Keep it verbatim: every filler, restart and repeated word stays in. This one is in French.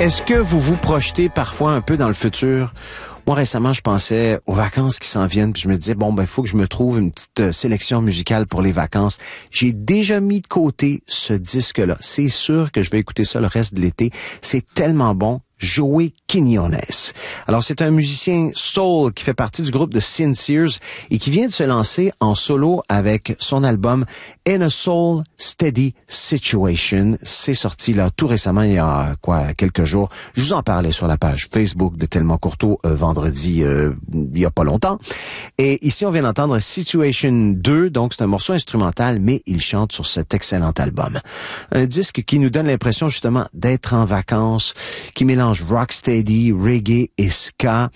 Est-ce que vous vous projetez parfois un peu dans le futur? Moi, récemment, je pensais aux vacances qui s'en viennent, puis je me disais, bon, ben, il faut que je me trouve une petite euh, sélection musicale pour les vacances. J'ai déjà mis de côté ce disque-là. C'est sûr que je vais écouter ça le reste de l'été. C'est tellement bon. Joey Quiñones. Alors, c'est un musicien soul qui fait partie du groupe de Sincers et qui vient de se lancer en solo avec son album In a Soul Steady Situation. C'est sorti là tout récemment, il y a quoi, quelques jours. Je vous en parlais sur la page Facebook de Tellement Courteau euh, vendredi, euh, il y a pas longtemps. Et ici, on vient d'entendre Situation deux, donc c'est un morceau instrumental, mais il chante sur cet excellent album. Un disque qui nous donne l'impression justement d'être en vacances, qui mélange rocksteady, reggae et ska.